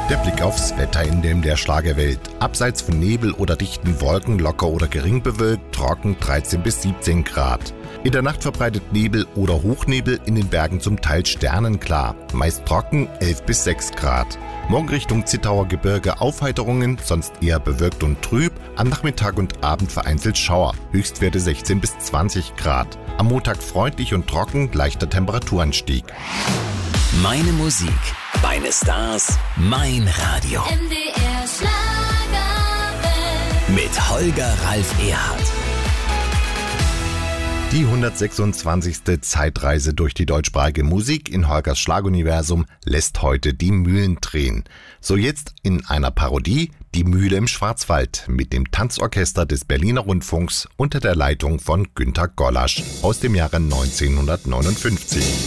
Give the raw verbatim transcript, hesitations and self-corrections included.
Der Blick aufs Wetter in dem der Schlagerwelt. Abseits von Nebel oder dichten Wolken locker oder gering bewölkt, trocken dreizehn bis siebzehn Grad. In der Nacht verbreitet Nebel oder Hochnebel, in den Bergen zum Teil sternenklar. Meist trocken elf bis sechs Grad. Morgen Richtung Zittauer Gebirge Aufheiterungen, sonst eher bewölkt und trüb. Am Nachmittag und Abend vereinzelt Schauer. Höchstwerte sechzehn bis zwanzig Grad. Am Montag freundlich und trocken, leichter Temperaturanstieg. Meine Musik, meine Stars, mein Radio. M D R Schlagerwelt. Mit Holger Ralf Erhardt. Die hundertsechsundzwanzigste Zeitreise durch die deutschsprachige Musik in Holgers Schlaguniversum lässt heute die Mühlen drehen. So jetzt in einer Parodie Die Mühle im Schwarzwald mit dem Tanzorchester des Berliner Rundfunks unter der Leitung von Günter Gollasch aus dem Jahre neunzehnhundertneunundfünfzig.